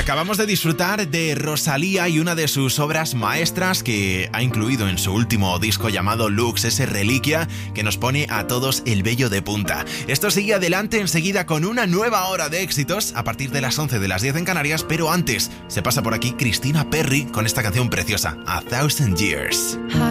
Acabamos de disfrutar de Rosalía y una de sus obras maestras que ha incluido en su último disco llamado Lux, ese Reliquia que nos pone a todos el vello de punta. Esto sigue adelante enseguida con una nueva hora de éxitos a partir de las 11 de las 10 en Canarias, pero antes se pasa por aquí Christina Perri con esta canción preciosa, A Thousand Years.